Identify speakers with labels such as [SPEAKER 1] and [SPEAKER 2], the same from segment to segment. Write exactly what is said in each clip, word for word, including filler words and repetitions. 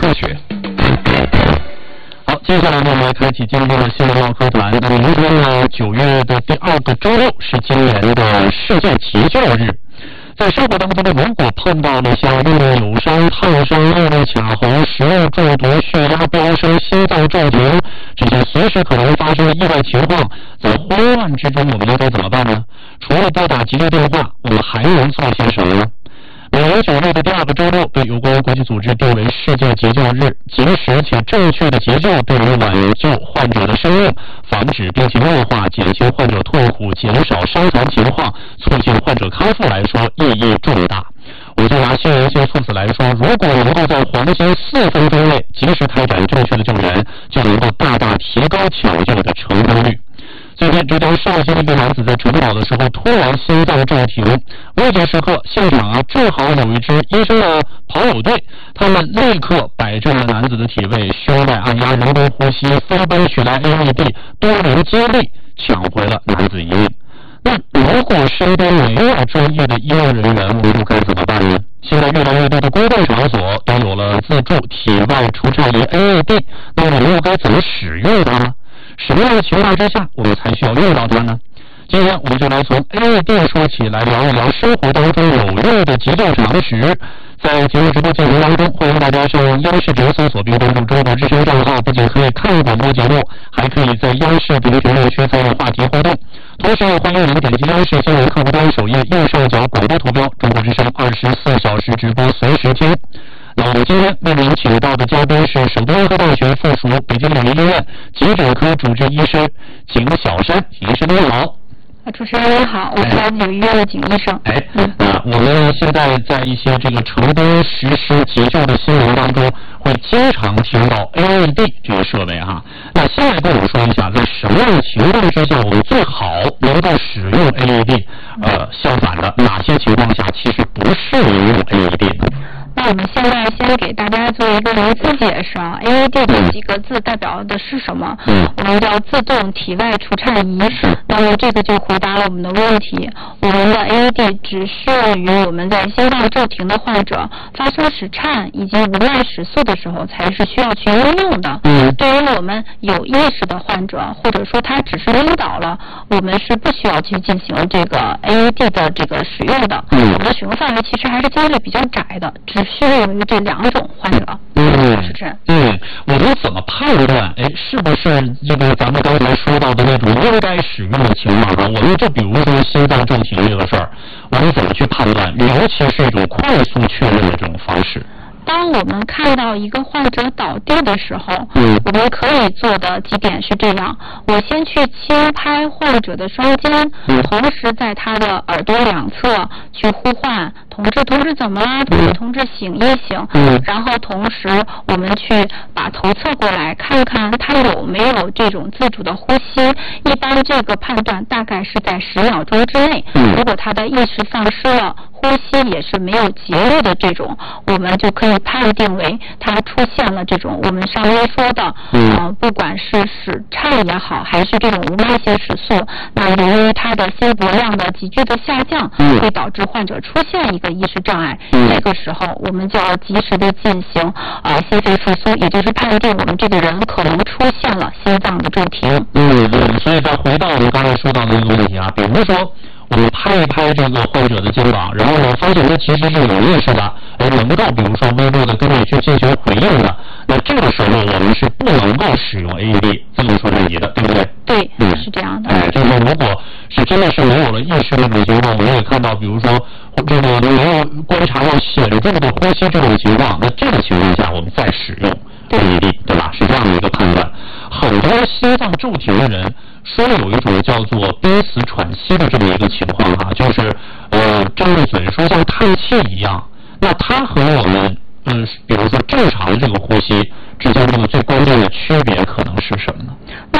[SPEAKER 1] 学。好，接下来呢，我们来开启今天的新闻唠嗑团。那明天呢，九月的第二个周六是今年的世界急救日。在生活当中呢，如果碰到了像用力扭伤、烫伤、用力卡喉、食物中毒、血压飙升、心脏骤停这些随时可能发生的意外情况，在慌乱之中，我们应该怎么办呢？除了拨打急救电话，我们还能做些什么呢？每年九月的第二个周六被有关国际组织定为世界急救日，及时且正确的急救对于挽救患者的生命、防止病情恶化、减轻患者痛苦、减少伤残情况、促进患者康复来说意义重大。我就拿新闻性猝死来说，如果能够在黄金四分钟内及时开展正确的救援，就能够大大提高抢救的成功率。最近，浙江绍兴一名男子在晨跑的时候突然心脏骤停，危急时刻，现场啊正好有一支医生的跑友队，他们立刻摆正了男子的体位，胸外按压人工呼吸，飞奔取来 A E D， 多人接力抢回了男子一命。那如果身边没有专业的医务人员，我们又该怎么办呢？现在越来越多的公共场所都有了自助体外除颤仪 A E D， 那我们又该怎么使用它呢？什么样的情况之下我们才需要用到它呢？今天我们就来从 A E D 说起，来聊一聊生活当中有用的急救常识。在节目直播进行当中，欢迎大家上央视直播搜索并关注中国之声账号，不仅可以看广播节目，还可以在央视评论区参与话题互动。同时，欢迎您点击央视新闻客户端首页右上角广播图标，中国之声二十四小时直播随时听。那我们今天为您请到的嘉宾是首都医科大学附属北京两医院急诊科主治医生景小山医生，您好。
[SPEAKER 2] 主持人您好，我是来自于医院的景医生。
[SPEAKER 1] 哎，嗯，那我们现在在一些这个成功实施急救的新闻当中，会经常听到 A E D 这个设备哈。那先来跟我们说一下，在什么样的情况之下，我们最好能够使用 A E D？呃，相反的，哪些情况下其实不适宜用 A E D 呢？
[SPEAKER 2] 那我们现在先给大家做一个名词解释啊 ，A E D 这几个字代表的是什么？嗯，我们叫自动体外除颤仪。那么这个就回答了我们的问题。我们的 A E D 只适用于我们在心脏骤停的患者发生室颤以及无脉室速的时候才是需要去应用的。嗯，对于我们有意识的患者，或者说他只是晕倒了，我们是不需要去进行这个 A E D 的这个使用的。嗯，我们的使用范围其实还是相对比较窄的，只适用于这两种患者。嗯，是这样。
[SPEAKER 1] 嗯，我们怎么判断？哎，是不是这个咱们刚才说到的那种应该使用的情况呢？我们就比如说心脏骤停这个事儿，我们怎么去判断？尤其是一种快速确认的这种方式。
[SPEAKER 2] 当我们看到一个患者倒地的时候，嗯，我们可以做的几点是这样：我先去轻拍患者的双肩，嗯，同时在他的耳朵两侧去呼唤同志，同志怎么啦？同志，同志醒一醒。嗯，然后同时我们去把头侧过来，看看他有没有这种自主的呼吸。一般这个判断大概是在十秒钟之内。嗯，如果他的意识丧失了，呼吸也是没有节律的这种，我们就可以判定为他出现了这种我们上面说的，嗯、呃，不管是室颤也好，还是这种无脉性室速，那由于他的心搏量的急剧的下降，嗯，会导致患者出现一个意识障碍。嗯，这个时候我们就要及时的进行啊、呃、心肺复苏，也就是判定我们这个人可能出现了心脏的骤停。
[SPEAKER 1] 嗯嗯，所以再回到我们刚才说到的那个问题啊，比如说我们拍一拍这个患者的肩膀，然后呢，发现他其实是有意识的，而能够比如说微弱的跟你去进行回应的，那这个时候我们是不能够使用 A E D 自动除颤仪的，对不对？
[SPEAKER 2] 对，嗯，是这样的。
[SPEAKER 1] 哎，就是如果是真的是没有了意识的这种情况，我们也看到，比如说这个没有观察到显著的呼吸这种情况，那这个情况下我们再使用 A E D， 对吧？是这样的一个判断。很多心脏骤停的人说有一种叫做濒死喘息的这么一个情况哈、啊，就是呃张着嘴说像叹气一样。那它和我们嗯，比如说正常的这个呼吸之间这个最关键的区别可能是什么呢？
[SPEAKER 2] 那其实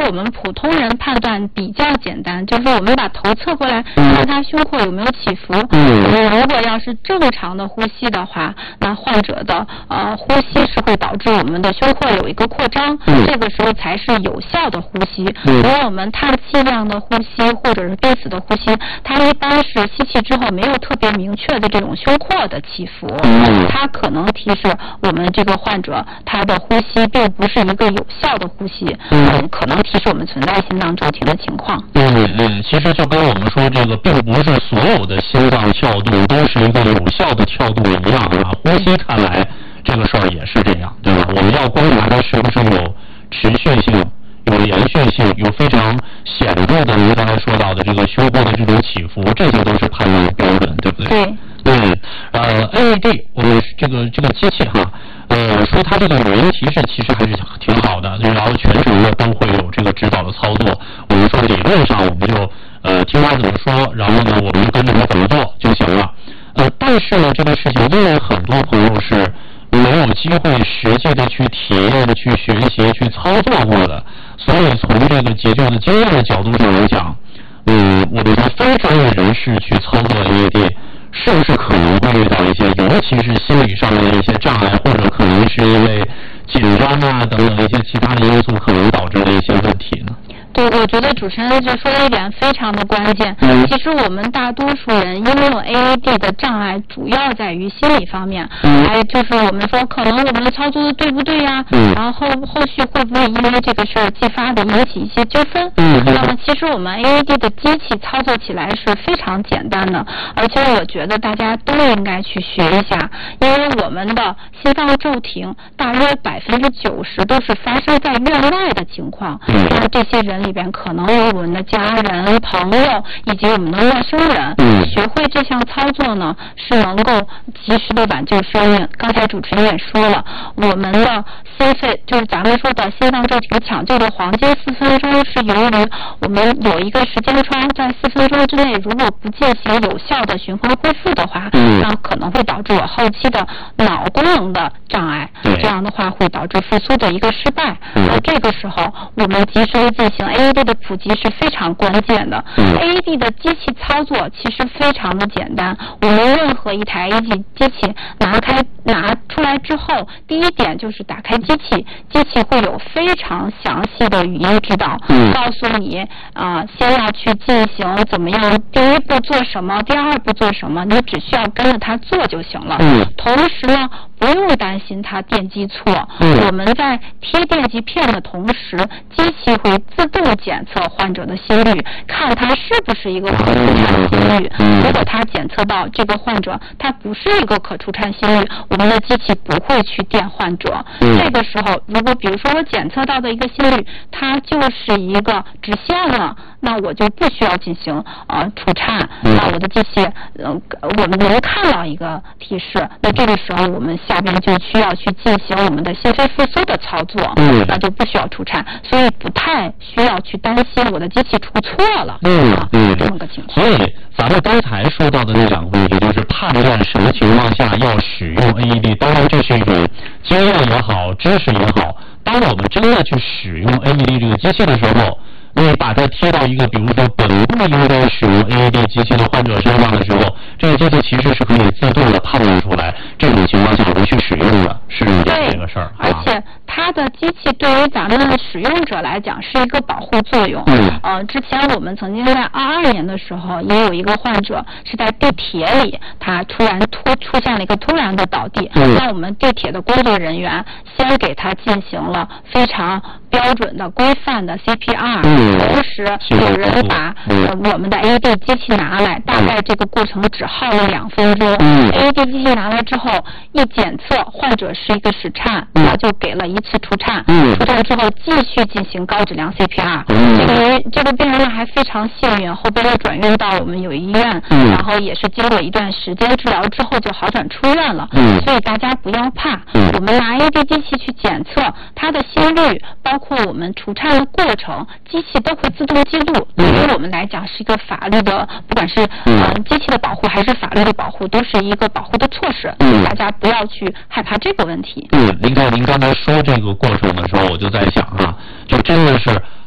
[SPEAKER 2] 我们普通人判断比较简单，就是我们把头侧过来看他胸廓有没有起伏。嗯，如果要是正常的呼吸的话，那患者的呃呼吸是会导致我们的胸廓有一个扩张，嗯、这个时候才是有效的呼吸。嗯、如果我们叹气量的呼吸或者是憋死的呼吸，它一般是吸气之后没有特别明确的这种胸廓的起伏，嗯、它可能提示我们这个患者他的呼吸并不是一个有效的呼吸，嗯，可能提示我们存在心脏骤停的情况。
[SPEAKER 1] 嗯嗯，其实就跟我们说这个并不是所有的心脏跳动都是一个有效的跳动一样啊，呼吸看来这个事儿也是这样，对吧？我们要观察它是不是有持续性、有延续性、有非常显著的您刚才说到的这个胸廓的这种起伏，这些都是判断的标准，对不对？
[SPEAKER 2] 对。
[SPEAKER 1] 嗯，呃 ，A E D 我们这个这个机器哈，呃，说它这个语音提示其实还是挺好的，然后全程呢都会有这个指导的操作。我们说理论上我们就呃听他怎么说，然后呢我们就跟着他怎么做就行了。呃，但是呢这个事情因为很多朋友是没有机会实际的去体验、去学习、去操作过的，所以从这个急救的经验的角度上来讲，嗯，我们说非专业人士去操作 A E D。是不是可能会遇到一些，尤其是心理上面的一些障碍，或者可能是因为紧张啊等等一些其他的因素，可能导致的一些问题呢？
[SPEAKER 2] 对，我觉得主持人就说了一点非常的关键。嗯、其实我们大多数人因为有 A E D 的障碍，主要在于心理方面。嗯、还就是我们说，可能我们的操作的对不对呀、啊？嗯、然后后后续会不会因为这个事儿继发的引起一些纠纷？嗯、那么其实我们 A E D 的机器操作起来是非常简单的，而且我觉得大家都应该去学一下，因为我们的心脏骤停大约百分之九十都是发生在院外的情况。嗯、那这些人里边可能有我们的家人、朋友以及我们的陌生人。嗯，学会这项操作呢，是能够及时的挽救生命。刚才主持人也说了，我们的心肺就是咱们说的心脏骤停抢救的黄金四分钟，是由于我们有一个时间窗，在四分钟之内，如果不进行有效的循环恢复的话，嗯、那可能会导致我后期的脑功能的障碍。这样的话会导致复苏的一个失败。嗯、而这个时候，我们及时的进行 A E D 的普及是非常关键的。嗯、A E D 的机器操作其实非常的简单，我们任何一台 A E D 机器拿开拿出来之后，第一点就是打开机器，机器会有非常详细的语音指导，嗯、告诉你啊、呃，先要去进行怎么样，第一步做什么，第二步做什么，你只需要跟着它做就行了。嗯、同时呢，不用担心它电击错。嗯、我们在贴电极片的同时，机器会自动检测患者的心率，看他是不是一个可出产心率。如果他检测到这个患者他不是一个可出产心率，我们的机器不会去电患者。嗯、这个时候，如果比如说我检测到的一个心率，它就是一个直线了，那我就不需要进行呃除颤。嗯、那我的机器，呃，我们能看到一个提示，那这个时候我们下边就需要去进行我们的心肺复苏的操作，嗯、那就不需要除颤，所以不太需要去担心我的机器出错了。嗯嗯，这么个情况。
[SPEAKER 1] 所以咱们刚才说到的那两个问题，就是判断什么情况下要使用 A E D， 当然这是一种经验也好，知识也好。当我们真的去使用 A E D 这个机器的时候，你把它贴到一个比如说本不应该使用 A E D 机器的患者身上的时候，这个机器其实是可以自动的判断出来这种情况下不去使用的，是这个事儿。
[SPEAKER 2] 而且它的机器对于咱们的使用者来讲是一个保护作用。嗯。呃，之前我们曾经在二二年的时候，也有一个患者是在地铁里，他突然突出现了一个突然的倒地。嗯。那我们地铁的工作人员先给他进行了非常标准的、规范的 C P R。嗯。同时，有人把、呃、我们的 A E D 机器拿来，大概这个过程只耗了两分钟。嗯、A E D 机器拿来之后，一检测患者是一个室颤，那、嗯、就给了一次除颤。嗯、除颤之后，继续进行高质量 C P R。嗯、这个这个病人呢还非常幸运，后边又转运到我们友谊医院，嗯、然后也是经过一段时间治疗之后就好转出院了。嗯、所以大家不要怕，嗯、我们拿 A E D 机器去检测他的心率，包括我们除颤的过程，机器都会自动记录，对于我们来讲是一个法律的，不管是呃机器的保护还是法律的保护，都是一个保护的措施。嗯，大家不要去害怕这个问题。
[SPEAKER 1] 嗯，您看您刚才说这个过程的时候，我就在想啊，就真的是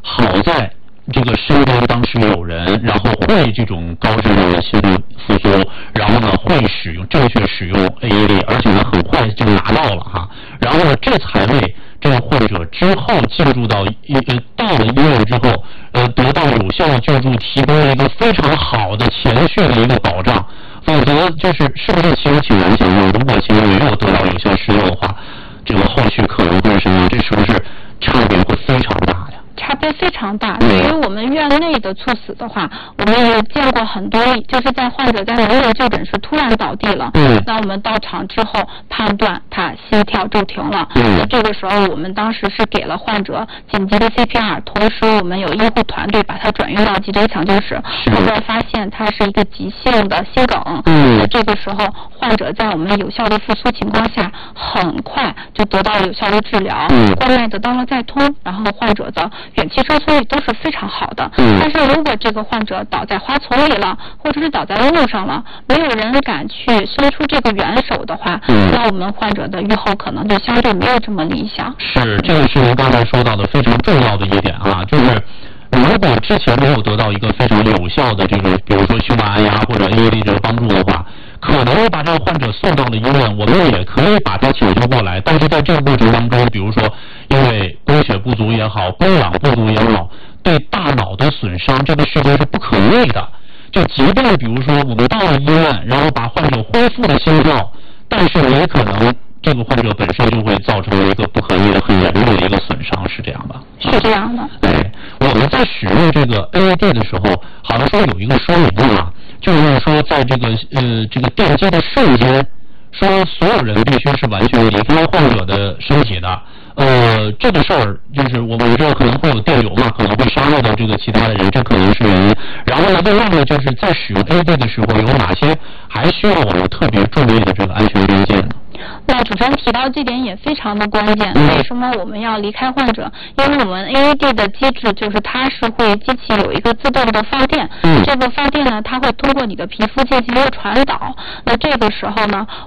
[SPEAKER 1] 好在这个身边当时有人，然后会这种高质量的心律复苏，然后呢会使用正确使用 A E D， 而且呢很快就拿到了哈，然后呢这才为这个患者之后进入到医呃到了医院之后，呃得到有效的救助提供了一个非常好的前续的一个保障。否则就是是不是其实挺难想象，如果其实没有得到有效施救的话，这个后续可能会是什么样？这是不是差别会非常大呀？
[SPEAKER 2] 差别非常大。对于我们院内的猝死的话，我们也见过很多，就是在患者在没有就诊时突然倒地了，
[SPEAKER 1] 嗯，
[SPEAKER 2] 那我们到场之后判断他心跳骤停了，
[SPEAKER 1] 嗯，
[SPEAKER 2] 那这个时候我们当时是给了患者紧急的 C P R， 同时我们有医护团队把他转运到急诊抢救室，后边发现他是一个急性的心梗，
[SPEAKER 1] 嗯，
[SPEAKER 2] 那这个时候患者在我们有效的复苏情况下，很快就得到了有效的治疗，
[SPEAKER 1] 嗯，
[SPEAKER 2] 冠脉得到了再通，然后患者的远期收缩率都是非常好的。
[SPEAKER 1] 嗯，
[SPEAKER 2] 但是如果这个患者倒在花丛里了，或者是倒在路上了，没有人敢去伸出这个援手的话，嗯，那我们患者的预后可能就相对没有这么理想。
[SPEAKER 1] 是，这个是您刚才说到的非常重要的一点啊，就是如果之前没有得到一个非常有效的这个，比如说血管按压或者 A E D 这个帮助的话，可能把这个患者送到了医院，我们也可以把他抢救过来，但是在这个过程当中，比如说因为供血不足也好，供氧不足也好，对大脑的损伤，这个事情是不可逆的。就即便比如说我们到了医院，然后把患者恢复了心跳，但是也可能这个患者本身就会造成一个不可逆的、很严重的一个损伤，是这样的。
[SPEAKER 2] 是这样的。
[SPEAKER 1] 对，我们在使用这个 A E D 的时候，好像说有一个说明啊，就是说在这个呃这个电击的瞬间，说所有人必须是完全离开患者的身体的。呃，这个事儿就是我们知道可能会有电流嘛，可能会伤害到这个其他的人，这可能是原因。然后呢，另外呢，就是在使用 A E D 的时候，有哪些还需要我们特别注意的这个安全边界呢？
[SPEAKER 2] 那主持人提到这点也非常的关键。为什么我们要离开患者？因为我们 A E D 的机制就是它是会机器有一个自动的发电，嗯，这个发电呢，它会通过你的皮肤进行一个传导。那这个时候呢，